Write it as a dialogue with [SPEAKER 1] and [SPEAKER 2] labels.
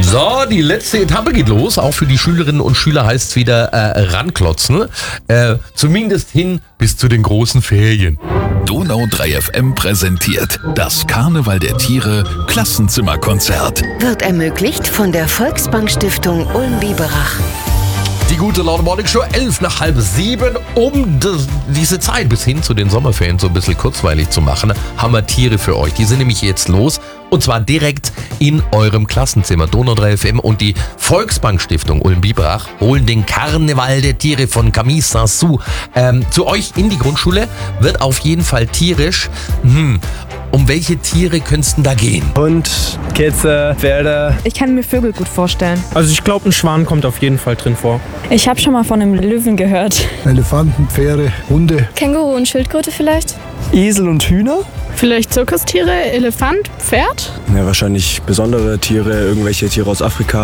[SPEAKER 1] So, die letzte Etappe geht los. Auch für die Schülerinnen und Schüler heißt es wieder ranklotzen. Zumindest hin bis zu den großen Ferien.
[SPEAKER 2] Donau 3 FM präsentiert das Karneval der Tiere Klassenzimmerkonzert.
[SPEAKER 3] Wird ermöglicht von der Volksbank-Stiftung Ulm-Biberach.
[SPEAKER 1] Die gute Laune Morning Show, 6:55, um diese Zeit bis hin zu den Sommerferien so ein bisschen kurzweilig zu machen, haben wir Tiere für euch. Die sind nämlich jetzt los und zwar direkt in eurem Klassenzimmer. Donau 3 FM und die Volksbank Stiftung Ulm-Biberach holen den Karneval der Tiere von Camille Saint-Saëns zu euch in die Grundschule. Wird auf jeden Fall tierisch. Um welche Tiere könnte es denn da gehen?
[SPEAKER 4] Hund, Kätze, Pferde.
[SPEAKER 5] Ich kann mir Vögel gut vorstellen.
[SPEAKER 4] Also ich glaube, ein Schwan kommt auf jeden Fall drin vor.
[SPEAKER 5] Ich habe schon mal von einem Löwen gehört.
[SPEAKER 6] Elefanten, Pferde, Hunde.
[SPEAKER 5] Känguru und Schildkröte vielleicht?
[SPEAKER 4] Esel und Hühner?
[SPEAKER 7] Vielleicht Zirkustiere, Elefant, Pferd?
[SPEAKER 8] Ja, wahrscheinlich besondere Tiere, irgendwelche Tiere aus Afrika.